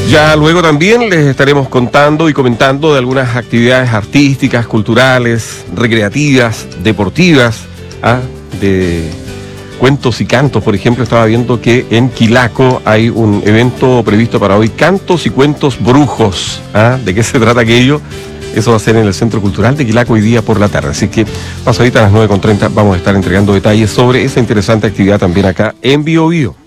Ya luego también les estaremos contando y comentando de algunas actividades artísticas, culturales, recreativas, deportivas, de cuentos y cantos. Por ejemplo, estaba viendo que en Quilaco hay un evento previsto para hoy, Cantos y Cuentos Brujos. ¿De qué se trata aquello? Eso va a ser en el Centro Cultural de Quilaco hoy día por la tarde. Así que pasadita a las 9:30 vamos a estar entregando detalles sobre esa interesante actividad también acá en Biobío.